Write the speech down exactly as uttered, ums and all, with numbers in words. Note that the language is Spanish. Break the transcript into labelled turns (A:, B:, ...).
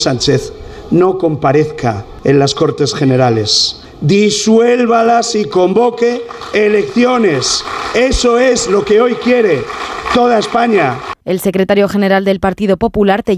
A: Sánchez no comparezca en las Cortes Generales. Disuélvalas y convoque elecciones. Eso es lo que hoy quiere toda España.
B: El secretario general del Partido Popular